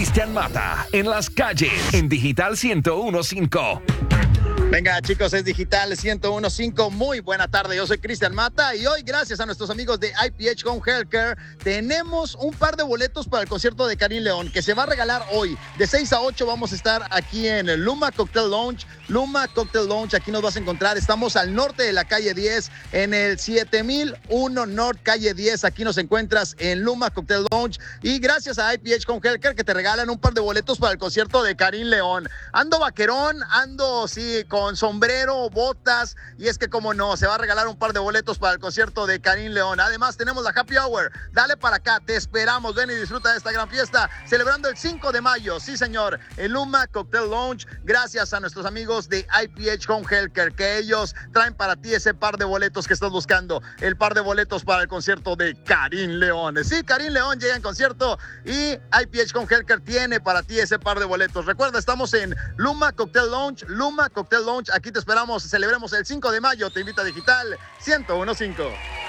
Cristian Mata en las calles en Digital 101.5. Venga, chicos, es Digital 101.5. Muy buena tarde, yo soy Cristian Mata y hoy, gracias a nuestros amigos de IPH Home Healthcare, tenemos un par de boletos para el concierto de Karim León que se va a regalar hoy. De 6 a 8 vamos a estar aquí en el Luma Cocktail Lounge. Luma Cocktail Lounge, aquí nos vas a encontrar. Estamos al norte de la calle 10, en el 7001 North, calle 10. Aquí nos encuentras en Luma Cocktail Lounge. Y gracias a IPH Home Healthcare que te regalan un par de boletos para el concierto de Karim León. Ando vaquerón, ando, sí, con sombrero, botas, y es que como no, se va a regalar un par de boletos para el concierto de Karim León. Además tenemos la Happy Hour, dale para acá, te esperamos, ven y disfruta de esta gran fiesta, celebrando el 5 de mayo, sí señor, el Luma Cocktail Lounge, gracias a nuestros amigos de IPH Home Healthcare, que ellos traen para ti ese par de boletos que estás buscando, el par de boletos para el concierto de Karim León. Sí, Karim León llega en concierto y IPH Home Healthcare tiene para ti ese par de boletos. Recuerda, estamos en Luma Cocktail Lounge, Luma Cocktail Lounge. Aquí te esperamos, celebremos el 5 de mayo. Te invita Digital 101.5.